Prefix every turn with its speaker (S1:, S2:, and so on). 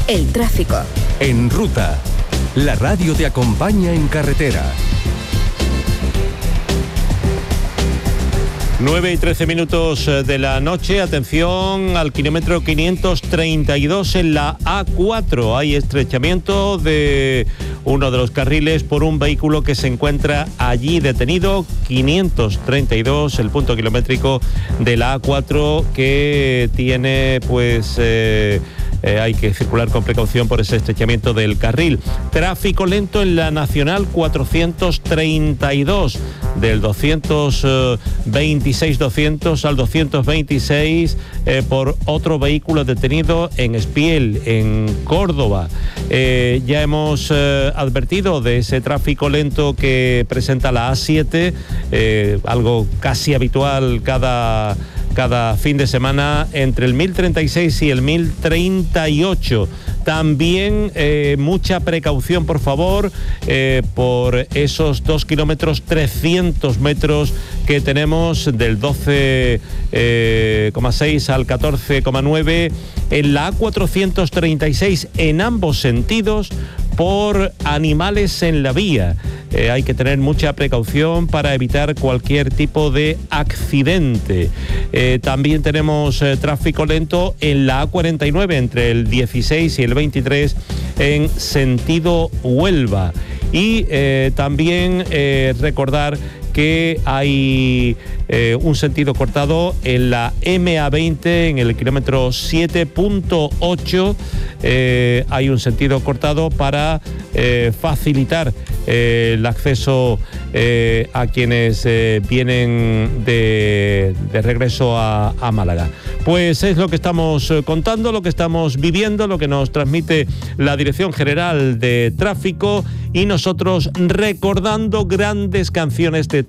S1: El tráfico.
S2: En Ruta, la radio te acompaña en carretera.
S3: 9:13 de la noche. Atención al kilómetro 532 en la A4. Hay estrechamiento de uno de los carriles por un vehículo que se encuentra allí detenido. 532, el punto kilométrico de la A4, que tiene hay que circular con precaución por ese estrechamiento del carril. Tráfico lento en la Nacional 432, del 226-200 al 226, por otro vehículo detenido en Espiel, en Córdoba. Ya hemos advertido de ese tráfico lento que presenta la A7, algo casi habitual cada fin de semana entre el 1036 y el 1038. También mucha precaución, por favor, por esos 2 kilómetros 300 metros que tenemos del 12,6 al 14,9 en la A436 en ambos sentidos, por animales en la vía. Hay que tener mucha precaución para evitar cualquier tipo de accidente. También tenemos tráfico lento en la A49 entre el 16 y el 23 en sentido Huelva. Y también recordar que hay un sentido cortado en la MA20 en el kilómetro 7.8. Hay un sentido cortado para facilitar el acceso a quienes vienen de regreso a Málaga. Pues es lo que estamos contando, lo que estamos viviendo, lo que nos transmite la Dirección General de Tráfico, y nosotros recordando grandes canciones de